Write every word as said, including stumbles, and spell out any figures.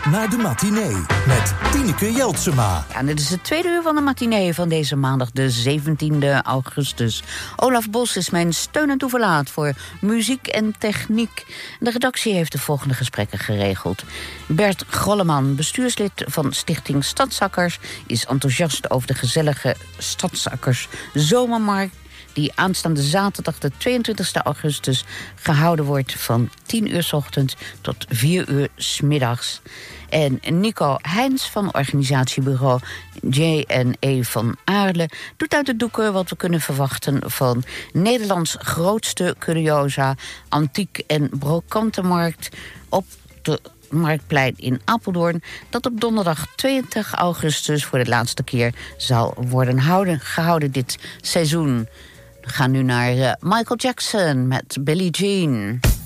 naar de matinee met Tineke Jeltsema. Ja, dit is het tweede uur van de matinee van deze maandag de zeventiende augustus. Olaf Bos is mijn steun en toeverlaat voor muziek en techniek. De redactie heeft de volgende gesprekken geregeld. Bert Grolleman, bestuurslid van Stichting Stadsakkers, is enthousiast over de gezellige Stadsakkers Zomermarkt, die aanstaande zaterdag de tweeëntwintigste augustus gehouden wordt van tien uur 's ochtends tot vier uur 's middags. En Nico Heijns van organisatiebureau J en E van Aarle doet uit de doeken wat we kunnen verwachten van Nederlands grootste curiosa, antiek- en brokantenmarkt op de Marktplein in Apeldoorn, dat op donderdag tweeëntwintig augustus voor de laatste keer zal worden houden, gehouden dit seizoen. We gaan nu naar uh, Michael Jackson met Billie Jean.